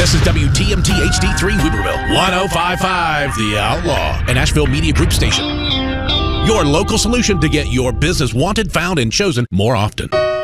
This is WTMT HD3 Weaverville, 1055 The Outlaw, an Asheville Media Group station. Your local solution to get your business wanted, found, and chosen more often.